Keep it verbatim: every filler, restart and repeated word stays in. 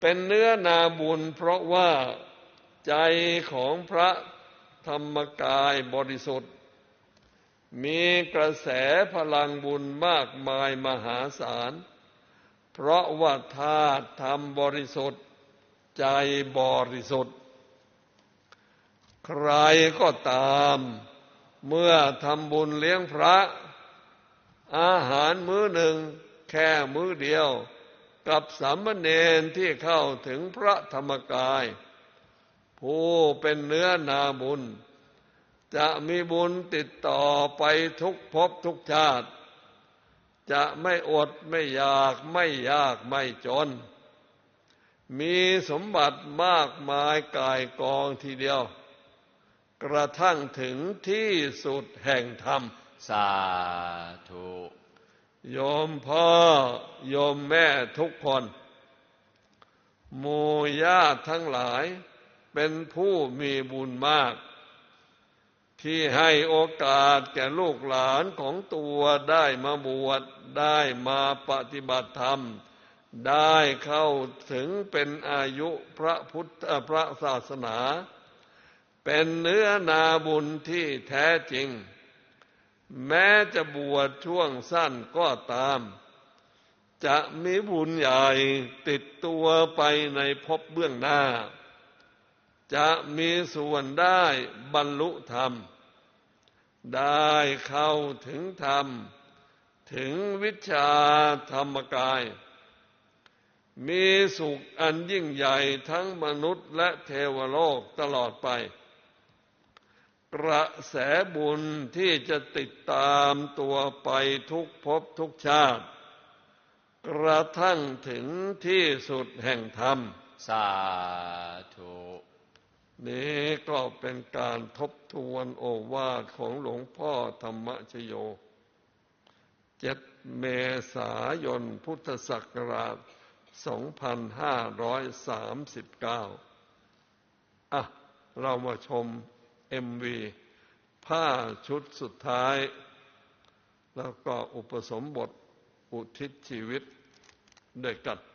เป็นเนื้อนาบุญเพราะว่าใจของพระธรรมกายบริสุทธิ์มีกระแสพลังบุญมากมายมหาศาลเพราะว่าธาตุธรรมบริสุทธิ์ใจบริสุทธิ์ใครก็ตามเมื่อทำบุญเลี้ยงพระอาหารมื้อหนึ่งแค่มื้อเดียวกับสามเณรที่เข้าถึงพระธรรมกายผู้เป็นเนื้อนาบุญจะมีบุญติดต่อไปทุกภพทุกชาติจะไม่อดไม่อยากไม่ยากไม่จนมีสมบัติมากมายกายกองทีเดียวกระทั่งถึงที่สุดแห่งธรรมสาธุโยมพ่อโยมแม่ทุกคนหมู่ญาติทั้งหลายเป็นผู้มีบุญมากที่ให้โอกาสแก่ลูกหลานของตัวได้มาบวชได้มาปฏิบัติธรรมได้เข้าถึงเป็นอายุพระพุทธพระศาสนาเป็นเนื้อนาบุญที่แท้จริงแม้จะบวชช่วงสั้นก็ตามจะมีบุญใหญ่ติดตัวไปในภพเบื้องหน้าจะมีส่วนได้บรรลุธรรมได้เข้าถึงธรรมถึงวิชาธรรมกายมีสุขอันยิ่งใหญ่ทั้งมนุษย์และเทวโลกตลอดไปกระแสบุญที่จะติดตามตัวไปทุกภพทุกชาติกระทั่งถึงที่สุดแห่งธรรมสาธุนี้ก็เป็นการทบทวนโอวาทของหลวงพ่อธรรมชโยเจ็ดเมษายนพุทธศักราชสองพันห้าร้อยสามสิบเก้าอ่ะเรามาชม เอ็ม วี ผ้าชุดสุดท้ายแล้วก็อุปสมบทอุทิศชีวิตด้วยกัน